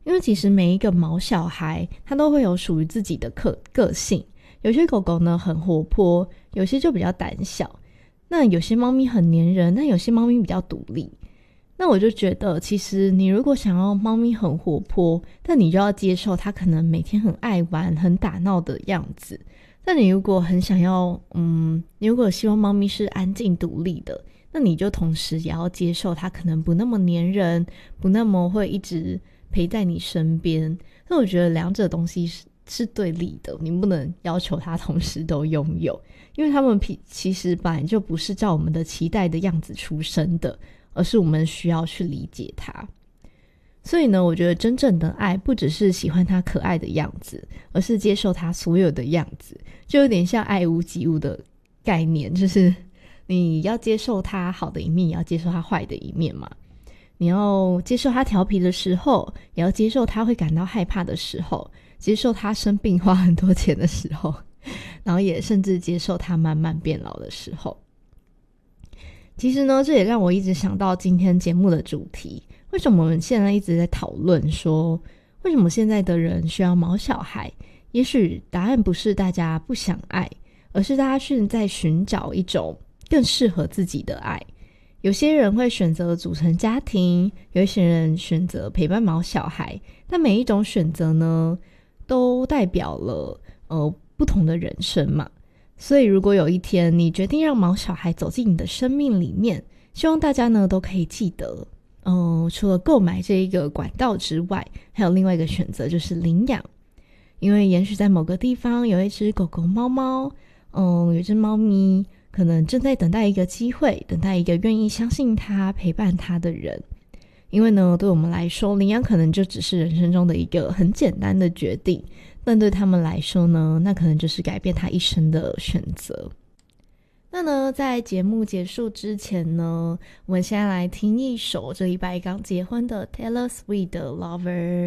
因为其实每一个毛小孩他都会有属于自己的个性，有些狗狗呢很活泼，有些就比较胆小，那有些猫咪很黏人，那有些猫咪比较独立。那我就觉得其实你如果想要猫咪很活泼，但你就要接受它可能每天很爱玩很打闹的样子。但你如果很想要你如果希望猫咪是安静独立的，那你就同时也要接受它可能不那么黏人，不那么会一直陪在你身边。那我觉得两者东西是对立的，你不能要求它同时都拥有，因为它们其实本来就不是照我们的期待的样子出生的，而是我们需要去理解它。所以呢，我觉得真正的爱不只是喜欢它可爱的样子，而是接受它所有的样子，就有点像爱屋及乌的概念，就是你要接受它好的一面，也要接受它坏的一面嘛。你要接受它调皮的时候，也要接受它会感到害怕的时候，接受它生病花很多钱的时候，然后也甚至接受它慢慢变老的时候。其实呢，这也让我一直想到今天节目的主题，为什么我们现在一直在讨论说为什么现在的人需要毛小孩。也许答案不是大家不想爱，而是大家是在寻找一种更适合自己的爱。有些人会选择组成家庭，有一些人选择陪伴毛小孩，但每一种选择呢都代表了不同的人生嘛。所以如果有一天你决定让毛小孩走进你的生命里面，希望大家呢都可以记得除了购买这一个管道之外，还有另外一个选择，就是领养。因为也许在某个地方有一只狗狗猫猫有一只猫咪可能正在等待一个机会，等待一个愿意相信它陪伴它的人。因为呢对我们来说，领养可能就只是人生中的一个很简单的决定，但对他们来说呢，那可能就是改变他一生的选择。那呢在节目结束之前呢，我们先来听一首这礼拜刚结婚的 Taylor Swift 的 Lover。